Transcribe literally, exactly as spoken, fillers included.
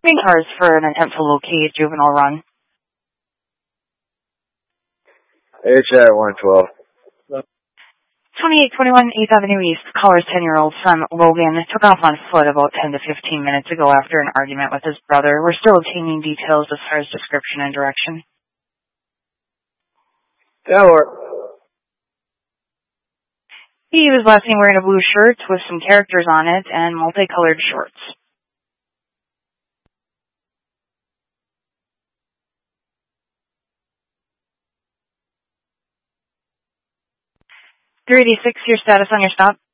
Green cars for an attempt to locate juvenile run. H I one twelve. twenty-eight twenty-one eighth Avenue East, caller's ten-year-old son, Logan, took off on foot about ten to fifteen minutes ago after an argument with his brother. We're still obtaining details as far as description and direction. That work. He was last seen wearing a blue shirt with some characters on it and multicolored shorts. three eighty-six, your status on your stop?